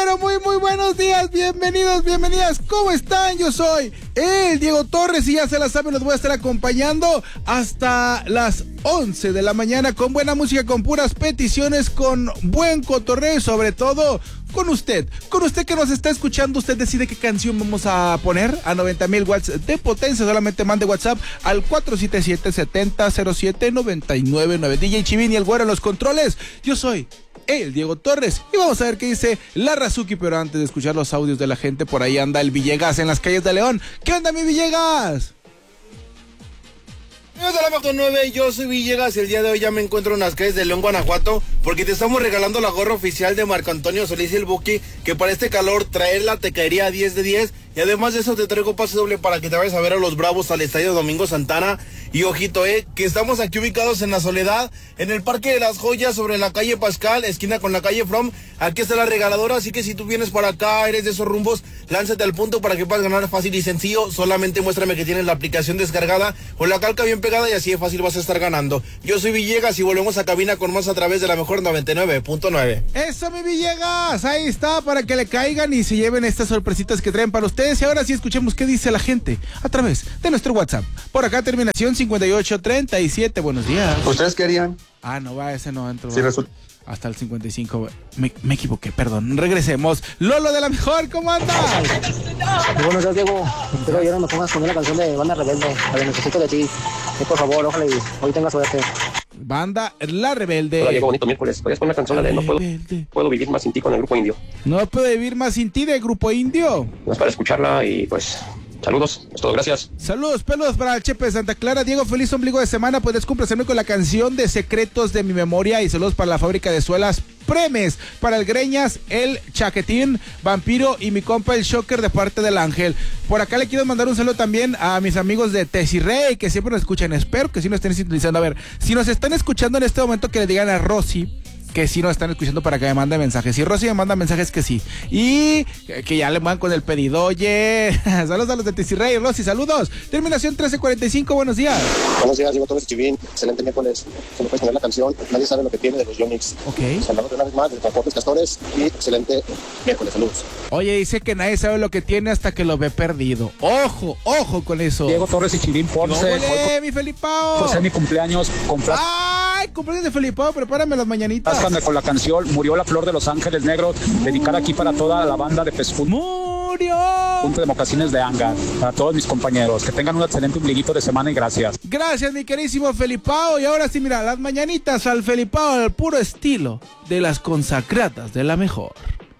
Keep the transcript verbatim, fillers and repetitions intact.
pero muy, muy buenos días. Bienvenidos, bienvenidas. ¿Cómo están? Yo soy el Diego Torres y ya se la saben, los voy a estar acompañando hasta las once de la mañana con buena música, con puras peticiones, con buen cotorreo y sobre todo con usted, con usted que nos está escuchando. Usted decide qué canción vamos a poner a noventa mil watts de potencia. Solamente mande WhatsApp al cuatro siete siete, siete cero cero siete, nueve nueve nueve. D J Chivin y el güero en los controles. Yo soy el Diego Torres y vamos a ver qué dice la Razuki, pero antes de escuchar los audios de la gente, por ahí anda el Villegas en las calles de León. ¿Qué onda, mi Villegas? Amigos de la Macro nueve, yo soy Villegas y el día de hoy ya me encuentro en las calles de León, Guanajuato, porque te estamos regalando la gorra oficial de Marco Antonio Solís y el Buki, que para este calor traerla te caería a diez de diez, y además de eso te traigo pase doble para que te vayas a ver a los Bravos al Estadio Domingo Santana. Y ojito, eh, que estamos aquí ubicados en La Soledad, en el Parque de las Joyas, sobre la calle Pascal, esquina con la calle From. Aquí está la regaladora, así que si tú vienes para acá, eres de esos rumbos, lánzate al punto para que puedas ganar fácil y sencillo. Solamente muéstrame que tienes la aplicación descargada o la calca bien pegada y así de fácil vas a estar ganando. Yo soy Villegas y volvemos a cabina con más a través de la mejor noventa y nueve punto nueve. Eso, mi Villegas, ahí está, para que le caigan y se lleven estas sorpresitas que traen para ustedes. Y ahora sí escuchemos qué dice la gente a través de nuestro WhatsApp. Por acá, terminación cincuenta y ocho treinta y siete. Buenos días. ¿Ustedes qué harían? Ah, no va, ese no entro. Sí, resulta. Hasta el cincuenta y cinco. Me, me equivoqué, perdón. Regresemos. Lolo de la mejor, ¿cómo andas? Buenos días, Diego. Espero que ya no me pongas con una canción de Banda Rebelde. La de Necesito de ti. Sí, por favor, ojalá y hoy tenga suerte. Banda La Rebelde. Hola, Diego, bonito miércoles. ¿Podrías poner una canción la de No puedo, puedo vivir más sin ti con el Grupo Indio? No puedo vivir más sin ti, de Grupo Indio. No es para escucharla y pues... saludos, es todo, gracias. Saludos, pelos para el Chepe de Santa Clara. Diego, feliz ombligo de semana. Puedes complacerme con la canción de Secretos de mi Memoria. Y saludos para la fábrica de suelas Premes, para el Greñas, el Chaquetín, Vampiro y mi compa el Shocker de parte del Ángel. Por acá le quiero mandar un saludo también a mis amigos de Tesirrey, que siempre nos escuchan. Espero que sí nos estén sintonizando. A ver, si nos están escuchando en este momento, que le digan a Rosy que sí nos están escuchando para que me mande mensajes. Si Rosy me manda mensajes, que sí. Y que ya le mandan con el pedido. Oye, saludos a los de Tesirrey, Rosy, saludos. Terminación trece cuarenta y cinco, buenos días. Buenos días, Diego Torres Chivin. Excelente miércoles. Se me puede poner la canción Nadie sabe lo que tiene de los Yonix. Ok. Saludamos una vez más de Transportes Castores y excelente miércoles, saludos. Oye, dice que nadie sabe lo que tiene hasta que lo ve perdido. Ojo, ojo con eso. Diego Torres y Chivin, por ser ¡Ole, mi Felipao! por ser mi cumpleaños, comprar. ¡Ay, cumpleaños de Felipao! Prepárame las mañanitas. Con la canción Murió la Flor de los Ángeles Negros, dedicada aquí para toda la banda de Pescud. ¡Murió! Punto de mocasines de Anga, para todos mis compañeros. Que tengan un excelente ombliguito de semana y gracias. Gracias, mi querísimo Felipao. Y ahora sí, mira, las mañanitas al Felipao, al puro estilo de las consagradas de la mejor.